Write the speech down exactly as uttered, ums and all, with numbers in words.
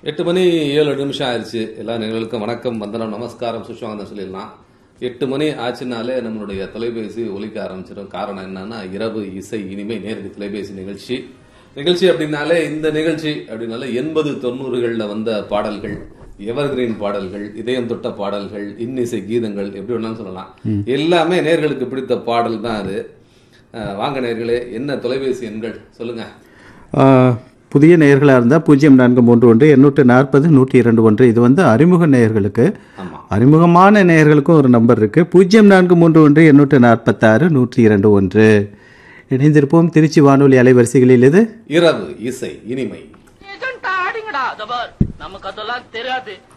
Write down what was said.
எட்டு மணி ஏழு நிமிஷம் ஆயிடுச்சு. எல்லா நிகழ்வுக்கும் வணக்கம், வந்தனம், நமஸ்காரம், சுஷ்வாங்கன்னு சொல்லிடலாம். எட்டு மணி ஆச்சுனாலே நம்மளுடைய தொலைபேசி ஒலிக்க ஆரம்பிச்சிடும். காரணம் என்னன்னா, இரவு இசை இனிமை நேரடி தொலைபேசி நிகழ்ச்சி நிகழ்ச்சி அப்படின்னாலே இந்த நிகழ்ச்சி அப்படின்னாலே எண்பது தொண்ணூறுகள்ல வந்த பாடல்கள், எவர்கிரீன் பாடல்கள், இதயம் தொட்ட பாடல்கள், இன்னிசை கீதங்கள், எப்படி வேணாலும் சொல்லலாம். எல்லாமே நேர்களுக்கு பிடித்த பாடல் தான் அது. வாங்க நேர்களே, என்ன தொலைபேசி எண்கள் சொல்லுங்க. புதிய நேயர்களாக இருந்தால் பூஜ்ஜியம் நான்கு மூன்று ஒன்று எண்ணூற்று நாற்பது நூற்றி இரண்டு ஒன்று. இது வந்து அறிமுக நேயர்களுக்கு. அறிமுகமான நேயர்களுக்கும் ஒரு நம்பர் இருக்குது. பூஜ்ஜியம் நான்கு மூன்று ஒன்று எண்ணூற்று நாற்பத்தாறு நூற்றி இரண்டு ஒன்று. இணைந்திருப்போம் திருச்சி வானொலி அலைவரிசைகளில். இது இரவு இசை இனிமை. நமக்கு அதெல்லாம் தெரியாது.